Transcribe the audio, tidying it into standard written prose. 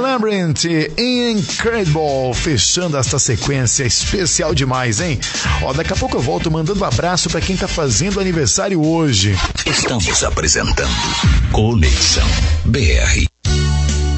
Labyrinth Incredible, fechando esta sequência especial demais, hein? Ó, daqui a pouco eu volto mandando um abraço pra quem tá fazendo aniversário hoje. Estamos apresentando Conexão BR.